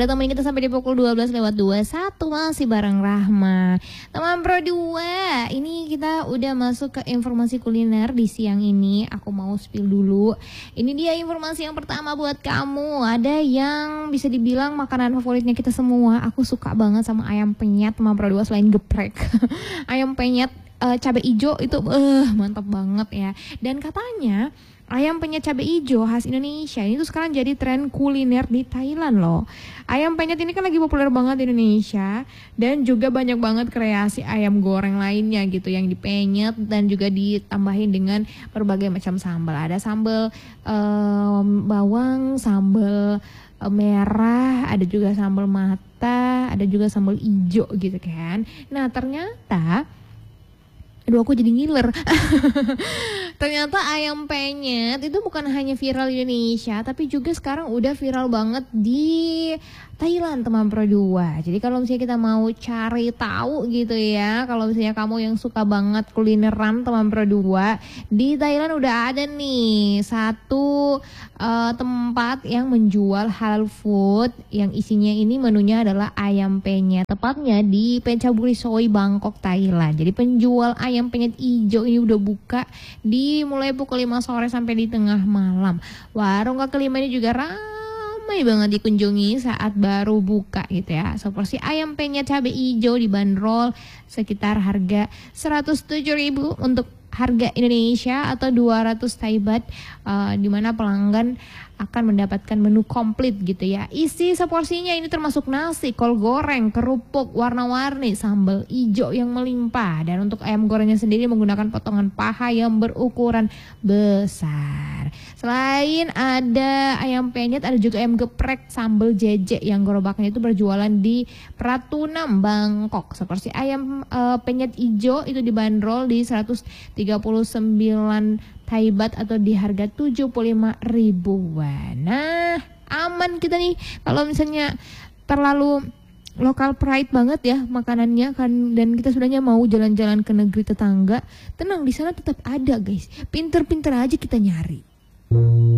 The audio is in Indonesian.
udah temenin kita sampai di pukul 12:21 masih bareng Rahma. Teman Pro 2, ini kita udah masuk ke informasi kuliner di siang ini. Aku mau spill dulu. Ini dia informasi yang pertama buat kamu. Ada yang bisa dibilang makanan favoritnya kita semua. Aku suka banget sama ayam penyet teman Pro 2 selain geprek. Ayam penyet cabai hijau itu mantap banget ya. Dan katanya ayam penyet cabai hijau khas Indonesia ini tuh sekarang jadi tren kuliner di Thailand loh. Ayam penyet ini kan lagi populer banget di Indonesia dan juga banyak banget kreasi ayam goreng lainnya gitu yang dipenyet dan juga ditambahin dengan berbagai macam sambal. Ada sambal bawang, sambal merah, ada juga sambal mata, ada juga sambal hijau gitu kan. Nah ternyata aku jadi ngiler. Ternyata ayam penyet itu bukan hanya viral di Indonesia, tapi juga sekarang udah viral banget di Thailand teman Pro 2. Jadi kalau misalnya kita mau cari tahu gitu ya, kalau misalnya kamu yang suka banget kulineran teman Pro 2, di Thailand udah ada nih satu tempat yang menjual halal food yang isinya ini menunya adalah ayam penyet. Tepatnya di Phetchaburi Soi, Bangkok, Thailand. Jadi penjual ayam penyet hijau ini udah buka di mulai pukul 5 sore sampai di tengah malam. Warung kaki lima ini juga ramai banget dikunjungi saat baru buka gitu ya. Seperti ayam penyet cabai hijau dibanderol sekitar harga 107.000 untuk harga Indonesia atau 200 Thai baht, di mana pelanggan akan mendapatkan menu komplit gitu ya. Isi seporsinya ini termasuk nasi, kol goreng, kerupuk warna-warni, sambal hijau yang melimpah. Dan untuk ayam gorengnya sendiri menggunakan potongan paha yang berukuran besar. Selain ada ayam penyet, ada juga ayam geprek sambal jejek yang gerobaknya itu berjualan di Pratunam, Bangkok. Seperti ayam penyet hijau itu dibanderol di 139 Thai baht atau di harga 75 ribuan. Nah, aman kita nih kalau misalnya terlalu lokal pride banget ya makanannya kan, dan kita sebenarnya mau jalan-jalan ke negeri tetangga. Tenang, di sana tetap ada guys. Pinter-pinter aja kita nyari.